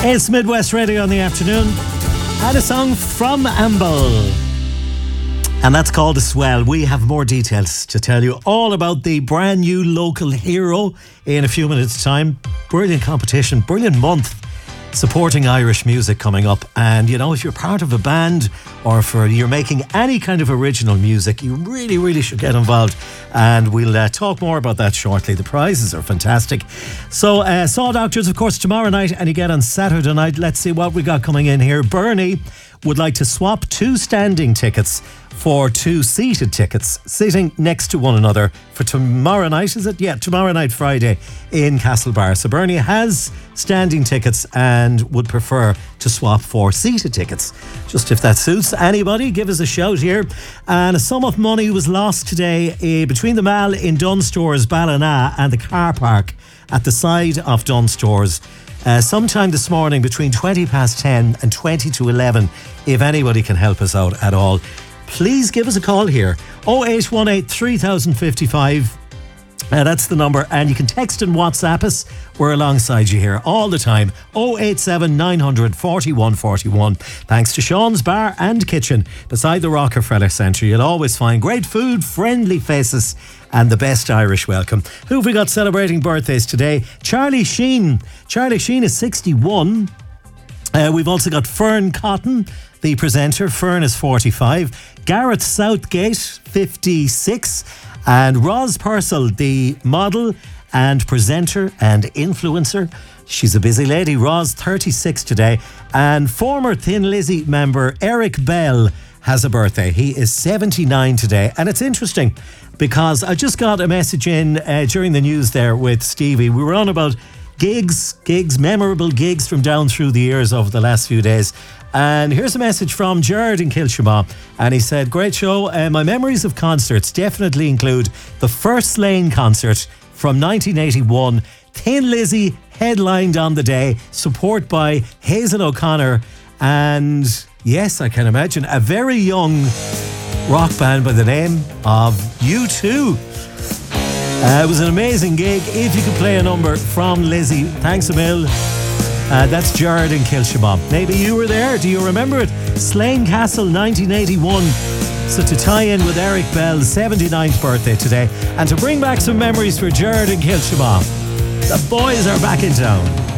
It's Midwest Radio on the afternoon. And a song from Amble. And that's called The Swell. We have more details to tell you all about the brand new local hero in a few minutes' time. Brilliant competition, brilliant month supporting Irish music coming up. And you know, if you're part of a band or you're making any kind of original music, you really should get involved. And we'll talk more about that shortly. The prizes are fantastic. So Saw Doctors, of course, tomorrow night, and again on Saturday night. Let's see what we got coming in here. Bernie would like to swap 2 standing tickets for 2 seated tickets, sitting next to one another for tomorrow night, is it? Yeah, tomorrow night, Friday, in Castlebar. So Bernie has standing tickets and would prefer to swap for seated tickets. Just if that suits anybody, give us a shout here. And a sum of money was lost today between the mall in Dunstores, Ballina, and the car park at the side of Dunstores. Sometime this morning between 20 past 10 and 20 to 11, if anybody can help us out at all, please give us a call here. 0818 3055. That's the number. And you can text and WhatsApp us. We're alongside you here all the time. 087 900 4141. Thanks to Sean's Bar and Kitchen beside the Rockefeller Centre. You'll always find great food, friendly faces, and the best Irish welcome. Who have we got celebrating birthdays today? Charlie Sheen. Charlie Sheen is 61. We've also got Fern Cotton, the presenter. Fern is 45. Gareth Southgate, 56. And Roz Purcell, the model and presenter and influencer. She's a busy lady. Roz, 36 today. And former Thin Lizzy member Eric Bell has a birthday. He is 79 today. And it's interesting because I just got a message in during the news there with Stevie. We were on about gigs, memorable gigs from down through the years over the last few days. And here's a message from Gerard in Kilshaw. And he said, great show. My memories of concerts definitely include the first Slane concert from 1981. Thin Lizzy headlined on the day, support by Hazel O'Connor. And yes, I can imagine a very young rock band by the name of U2. It was an amazing gig. If you could play a number from Lizzy, thanks a mil. That's Gerard in Kilshaw. Maybe you were there. Do you remember it? Slane Castle 1981. So to tie in with Eric Bell's 79th birthday today and to bring back some memories for Gerard in Kilshaw, the boys are back in town.